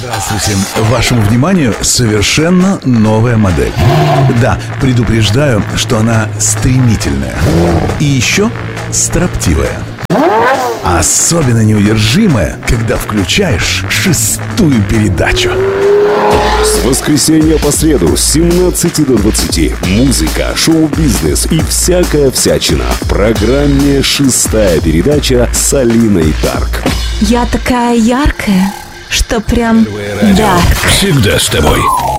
Здравствуйте. Вашему вниманию совершенно новая модель. Да, предупреждаю, что она стремительная. И еще строптивая. Особенно неудержимая, когда включаешь 6-ю передачу. С воскресенья по среду с 17 до 20. Музыка, шоу-бизнес и всякая всячина. В программе «6-я передача» с Алиной Дарк. Я такая яркая, что прям дарк. Всегда с тобой.